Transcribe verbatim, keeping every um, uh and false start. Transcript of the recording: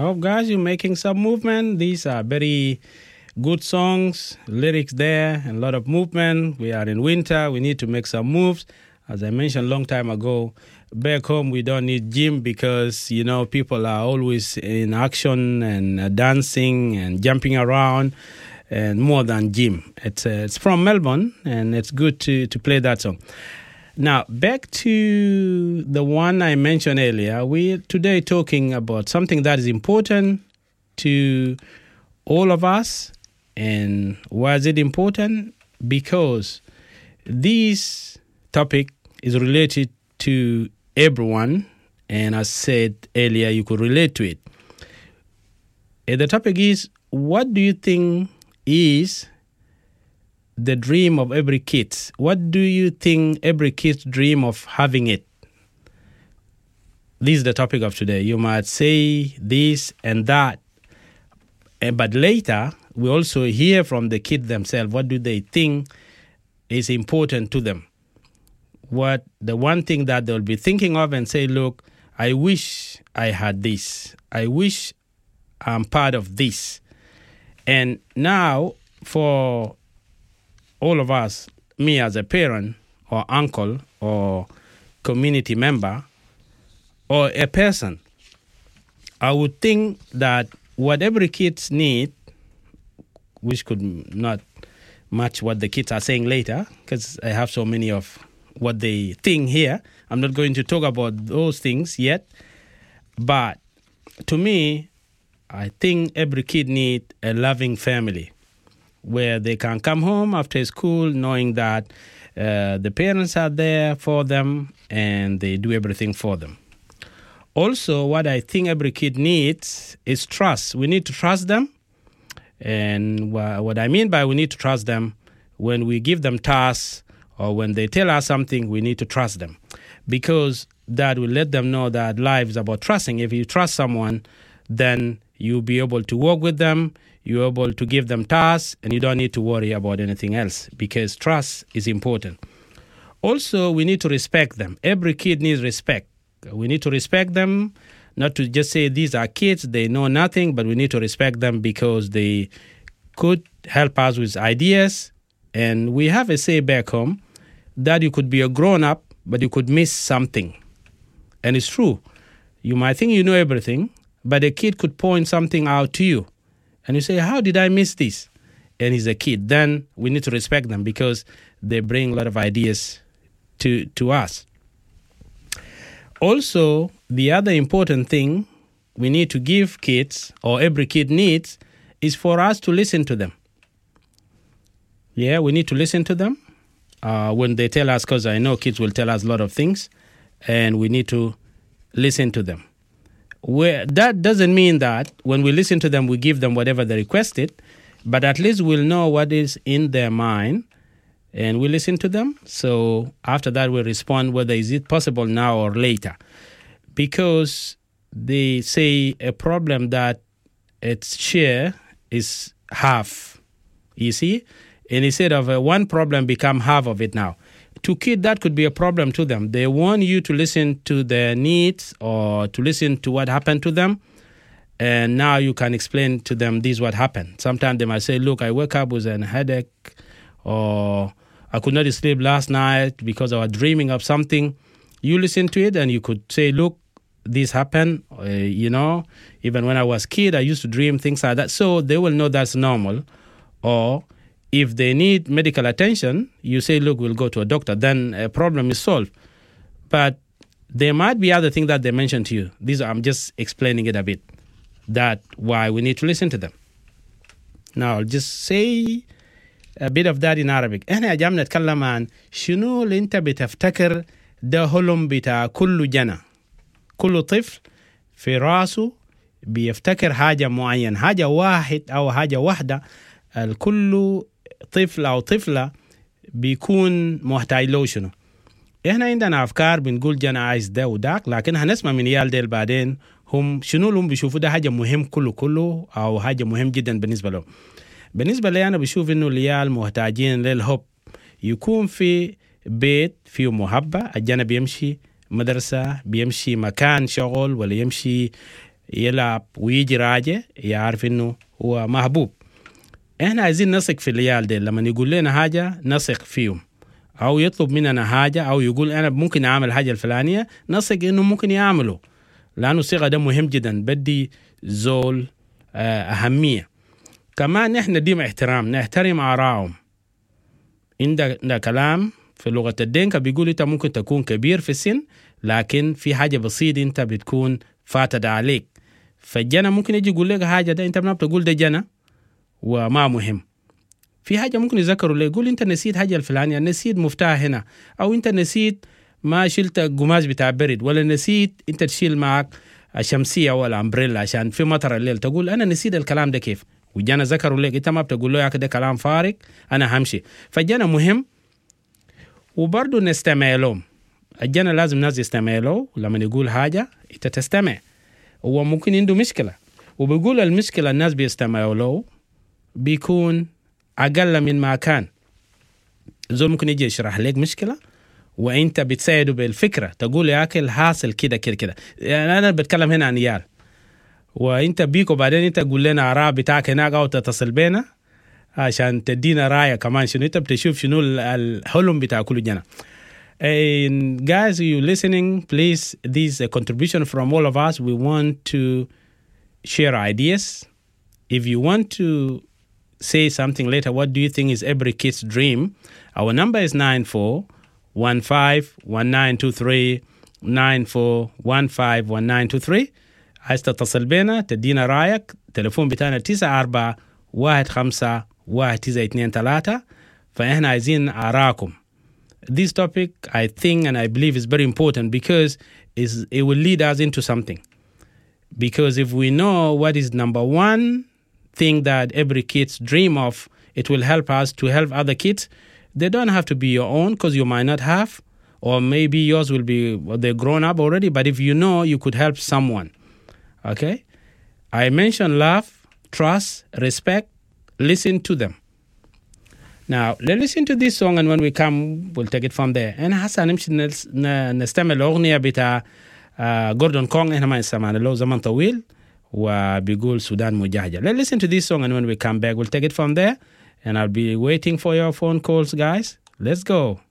hope, guys, you're making some movement. These are very good songs, lyrics there, and a lot of movement. We are in winter. We need to make some moves. As I mentioned a long time ago, back home, we don't need gym because, you know, people are always in action and uh, dancing and jumping around, and more than gym. It's uh, it's from Melbourne, and it's good to, to play that song. Now, back to the one I mentioned earlier. We're today talking about something that is important to all of us. And why is it important? Because this topic is related to everyone. And as said earlier, you could relate to it. And the topic is, what do you think is the dream of every kid? What do you think every kid dream of having it? This is the topic of today. You might say this and that, but later we also hear from the kids themselves. What do they think is important to them? What the one thing that they'll be thinking of and say, look, I wish I had this. I wish I'm part of this. And now for all of us, me as a parent or uncle or community member or a person, I would think that what every kids need, which could not match what the kids are saying later, because I have so many of what they think here. I'm not going to talk about those things yet. But to me, I think every kid needs a loving family, where they can come home after school knowing that uh, the parents are there for them and they do everything for them. Also, what I think every kid needs is trust. We need to trust them. And wh- what I mean by we need to trust them, when we give them tasks or when they tell us something, we need to trust them. Because that will let them know that life is about trusting. If you trust someone, then you'll be able to work with them. You're able to give them tasks, and you don't need to worry about anything else, because trust is important. Also, we need to respect them. Every kid needs respect. We need to respect them, not to just say these are kids, they know nothing, but we need to respect them because they could help us with ideas. And we have a say back home that you could be a grown-up, but you could miss something. And it's true. You might think you know everything, but a kid could point something out to you. And you say, how did I miss this? And he's a kid. Then we need to respect them because they bring a lot of ideas to, to us. Also, the other important thing we need to give kids, or every kid needs, is for us to listen to them. Yeah, we need to listen to them uh, when they tell us, because I know kids will tell us a lot of things, and we need to listen to them. Where, that doesn't mean that when we listen to them, we give them whatever they requested, but at least we'll know what is in their mind, and we listen to them. So after that, we respond whether is it possible now or later. Because they say a problem that its share is half, you see? And instead of uh, one problem become half of it now. To kids, that could be a problem to them. They want you to listen to their needs or to listen to what happened to them. And now you can explain to them this is what happened. Sometimes they might say, look, I woke up with a headache, or I could not sleep last night because I was dreaming of something. You listen to it and you could say, look, this happened. Uh, you know, even when I was a kid, I used to dream things like that. So they will know that's normal. Or if they need medical attention, you say, look, we'll go to a doctor. Then a problem is solved. But there might be other things that they mention to you. These I'm just explaining it a bit. That's why we need to listen to them. Now, I'll just say a bit of that in Arabic. احنا جاي نتكلم عن شنو اللي انت بتفتكر ده هلم بتاع كل جنة. كل طفل في راسه بيفتكر حاجة معينة، حاجة واحد أو حاجة واحدة. الكل طفل أو طفلة بيكون محتاج له شنو. إحنا عندنا أفكار بنقول جنا عايز ده وداك، لكن هنسمع من يال ديل بعدين هم شنو لهم بيشوفوا ده حاجة مهم كله كله أو حاجة مهم جدا بالنسبة لهم. بالنسبة لي أنا بشوف إنه العيال محتاجين للحب، يكون في بيت فيه محبة، الجنا بيمشي مدرسة، بيمشي مكان شغل، ولا يمشي يلعب ويجي راجع يعرف إنه هو محبوب. إحنا عايزين نثق في العيال دي، لما يقول لنا حاجة نثق فيهم، أو يطلب مننا حاجة أو يقول أنا ممكن أعمل حاجة الفلانية نثق إنه ممكن يعمله، لأنه الثقة ده مهم جدا، بدي زول أهمية. كمان إحنا نديم احترام، نحترم آرائهم. عندنا كلام في لغة الدينكا بيقول أنت ممكن تكون كبير في السن لكن في حاجة بسيطة أنت بتكون فاتت عليك، فالجنة ممكن يجي يقول لك حاجة ده أنت ما بتقول ده جنة وما مهم. في حاجة ممكن يذكروا لك، يقول أنت نسيت حاجة الفلانية، نسيت مفتاح هنا، أو أنت نسيت ما شلت قماش بتاع برد، ولا نسيت أنت تشيل معك شمسية ولا أمبريلا عشان في مطر الليل، تقول أنا نسيت الكلام ده كيف، وجانا ذكروا لك أنت ما بتقول له يا كده كلام فارغ أنا همشي. فالجنة مهم، وبرضو نستمع لهم. الجنة لازم ناس يستمع له، لما يقول حاجة أنت تستمع. هو ممكن عنده مشكلة وبيقول المشكلة الناس بيستمعوا له بيكون أقل من ما كان. زول ممكن يجي يشرح لك مشكلة وأنت بتساعده بالفكرة، تقول يا أكل حاصل كده كده كده. يعني أنا بتكلم هنا عن عيال، وأنت بيك وبعدين أنت تقول لنا آراء بتاعك هناك أو تتصل بينا عشان تدينا رأي كمان شنو أنت بتشوف شنو الحلم بتاع كل جنة. And guys, you listening, please, this is a contribution from all of us. We want to share ideas. If you want to say something later, what do you think is every kid's dream? Our number is nine four one five one nine two three nine four one five one nine two three. عايز تتصل بينا تدينا رأيك. تليفون بتاعنا تسعة أربعة واحد خمسة واحد تسعة اثنين ثلاثة. فإحنا عايزين آراءكم. This topic, I think and I believe, is very important because is it will lead us into something. Because if we know what is number one thing that every kids dream of, it will help us to help other kids. They don't have to be your own because you might not have, or maybe yours will be, well, they're grown up already, but if you know, you could help someone. Okay? I mentioned love, trust, respect. Listen to them. Now, let's listen to this song, and when we come, we'll take it from there. And هسا نمشي نستمع الأغنية بتاع جوردون كونغ. إحنا ما نسمعنا له زمن طويل وبيقول سودان مجهجة. Let's listen to this song, and when we come back, we'll take it from there. And I'll be waiting for your phone calls, guys. Let's go.